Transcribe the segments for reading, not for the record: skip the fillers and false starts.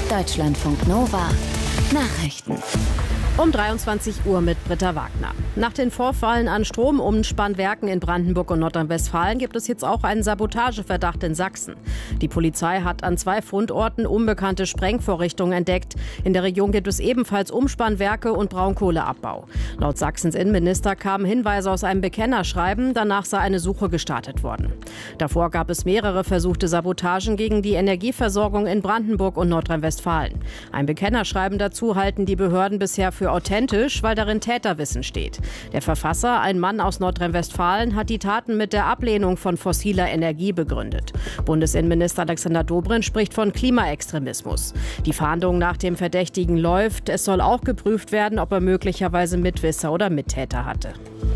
Deutschlandfunk Nova Nachrichten. Um 23 Uhr mit Britta Wagner. Nach den Vorfällen an Stromumspannwerken in Brandenburg und Nordrhein-Westfalen gibt es jetzt auch einen Sabotageverdacht in Sachsen. Die Polizei hat an 2 Fundorten unbekannte Sprengvorrichtungen entdeckt. In der Region gibt es ebenfalls Umspannwerke und Braunkohleabbau. Laut Sachsens Innenminister kamen Hinweise aus einem Bekennerschreiben. Danach sei eine Suche gestartet worden. Davor gab es mehrere versuchte Sabotagen gegen die Energieversorgung in Brandenburg und Nordrhein-Westfalen. Ein Bekennerschreiben dazu halten die Behörden bisher für authentisch, weil darin Täterwissen steht. Der Verfasser, ein Mann aus Nordrhein-Westfalen, hat die Taten mit der Ablehnung von fossiler Energie begründet. Bundesinnenminister Alexander Dobrindt spricht von Klimaextremismus. Die Fahndung nach dem Verdächtigen läuft. Es soll auch geprüft werden, ob er möglicherweise Mitwisser oder Mittäter hatte.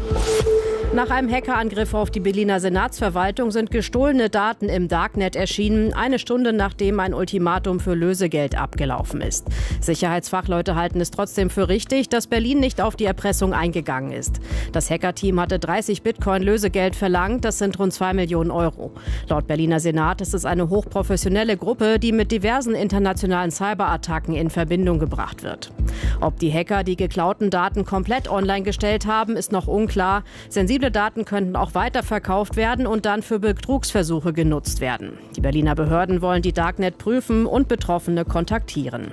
Nach einem Hackerangriff auf die Berliner Senatsverwaltung sind gestohlene Daten im Darknet erschienen, eine Stunde nachdem ein Ultimatum für Lösegeld abgelaufen ist. Sicherheitsfachleute halten es trotzdem für richtig, dass Berlin nicht auf die Erpressung eingegangen ist. Das Hackerteam hatte 30 Bitcoin Lösegeld verlangt, das sind rund 2 Millionen Euro. Laut Berliner Senat ist es eine hochprofessionelle Gruppe, die mit diversen internationalen Cyberattacken in Verbindung gebracht wird. Ob die Hacker die geklauten Daten komplett online gestellt haben, ist noch unklar. Sensible Daten könnten auch weiterverkauft werden und dann für Betrugsversuche genutzt werden. Die Berliner Behörden wollen die Darknet prüfen und Betroffene kontaktieren.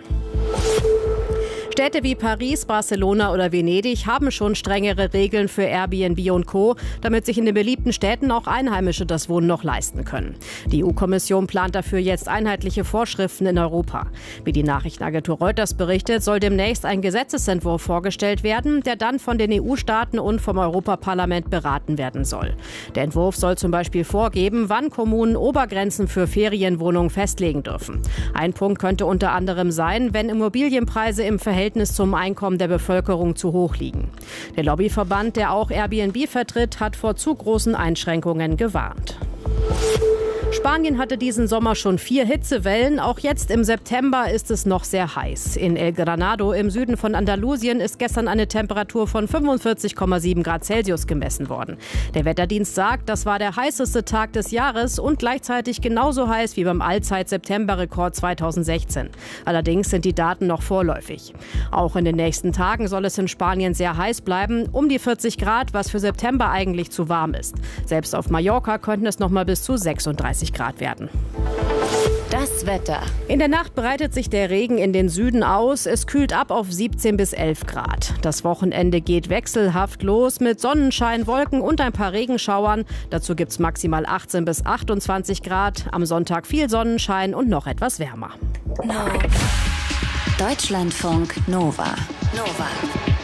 Städte wie Paris, Barcelona oder Venedig haben schon strengere Regeln für Airbnb und Co., damit sich in den beliebten Städten auch Einheimische das Wohnen noch leisten können. Die EU-Kommission plant dafür jetzt einheitliche Vorschriften in Europa. Wie die Nachrichtenagentur Reuters berichtet, soll demnächst ein Gesetzesentwurf vorgestellt werden, der dann von den EU-Staaten und vom Europaparlament beraten werden soll. Der Entwurf soll zum Beispiel vorgeben, wann Kommunen Obergrenzen für Ferienwohnungen festlegen dürfen. Ein Punkt könnte unter anderem sein, wenn Immobilienpreise im Verhältnis zum Einkommen der Bevölkerung zu hoch liegen. Der Lobbyverband, der auch Airbnb vertritt, hat vor zu großen Einschränkungen gewarnt. Spanien hatte diesen Sommer schon 4 Hitzewellen. Auch jetzt im September ist es noch sehr heiß. In El Granado im Süden von Andalusien ist gestern eine Temperatur von 45,7 Grad Celsius gemessen worden. Der Wetterdienst sagt, das war der heißeste Tag des Jahres und gleichzeitig genauso heiß wie beim Allzeit-September-Rekord 2016. Allerdings sind die Daten noch vorläufig. Auch in den nächsten Tagen soll es in Spanien sehr heiß bleiben, um die 40 Grad, was für September eigentlich zu warm ist. Selbst auf Mallorca könnten es noch mal bis zu 36 Grad werden. Das Wetter. In der Nacht breitet sich der Regen in den Süden aus. Es kühlt ab auf 17 bis 11 Grad. Das Wochenende geht wechselhaft los mit Sonnenschein, Wolken und ein paar Regenschauern. Dazu gibt es maximal 18 bis 28 Grad. Am Sonntag viel Sonnenschein und noch etwas wärmer. Deutschlandfunk Nova.